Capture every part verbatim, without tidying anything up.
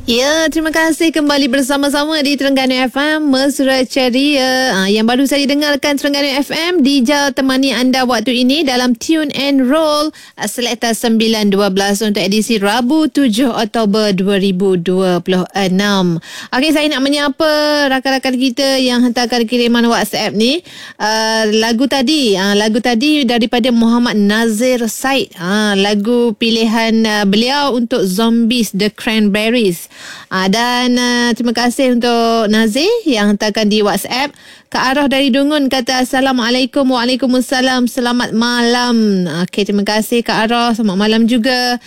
Ya, terima kasih kembali bersama-sama di Terengganu F M Mesra Ceria. Ha, yang baru saja dengarkan Terengganu F M, Dija temani anda waktu ini dalam Tune and Roll Selekta sembilan dua belas untuk edisi Rabu tujuh Oktober dua ribu dua puluh enam. Okey, saya nak menyapa rakan-rakan kita yang hantarkan kiriman WhatsApp ni. Uh, lagu tadi, uh, lagu tadi daripada Muhammad Nazir Said. Uh, lagu pilihan uh, beliau untuk Zombies The Cranberries. Uh, dan uh, terima kasih untuk Nazir yang hantarkan di WhatsApp. Kak Arah dari Dungun kata Assalamualaikum. Waalaikumsalam. Selamat malam. Okey, terima kasih Kak Arah. Selamat malam juga.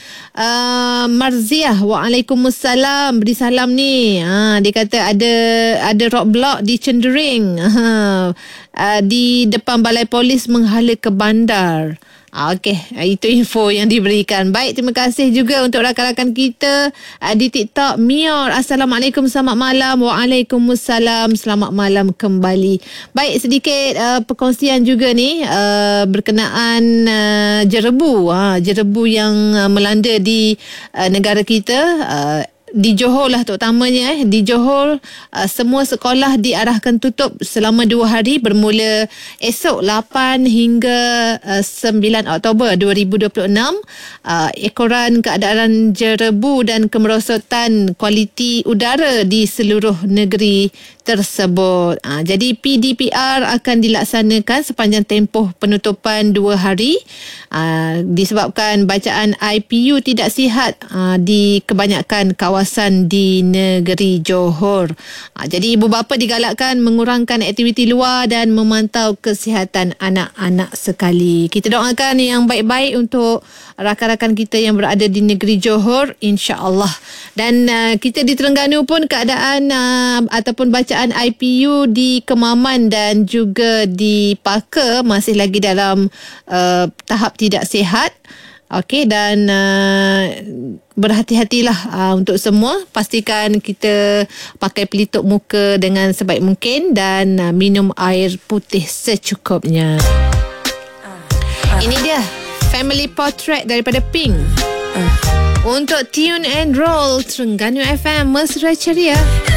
uh, Marziah, Waalaikumsalam. Beri salam ni. uh, Dia kata ada Ada roadblock di Cendering, uh, uh, di depan balai polis menghala ke bandar. Okey, itu info yang diberikan. Baik, terima kasih juga untuk rakan-rakan kita uh, di TikTok. Mior, Assalamualaikum, selamat malam. Waalaikumsalam, selamat malam kembali. Baik, sedikit uh, perkongsian juga ni uh, berkenaan uh, jerebu uh, jerebu yang uh, melanda di uh, negara kita. uh, Di Johor lah terutamanya eh. Di Johor uh, semua sekolah diarahkan tutup selama dua hari bermula esok lapan hingga uh, sembilan Oktober dua ribu dua puluh enam. Uh, ekoran keadaan jerebu dan kemerosotan kualiti udara di seluruh negeri tersebut. Uh, jadi P D P R akan dilaksanakan sepanjang tempoh penutupan dua hari uh, disebabkan bacaan I P U tidak sihat uh, di kebanyakan kawasan di negeri Johor. Uh, jadi ibu bapa digalakkan mengurangkan aktiviti luar dan memantau kesihatan anak-anak sekali. Kita doakan yang baik-baik untuk rakan-rakan kita yang berada di negeri Johor, insya-Allah. Dan uh, kita di Terengganu pun keadaan uh, ataupun bacaan I P U di Kemaman dan juga di Paka masih lagi dalam uh, tahap tidak sihat. Okey, dan uh, berhati-hatilah uh, untuk semua. Pastikan kita pakai pelitup muka dengan sebaik mungkin dan uh, minum air putih secukupnya. Uh, uh. Ini dia Family Portrait daripada Pink. Uh. Untuk Tune and Roll Terengganu F M Mesra Ceria.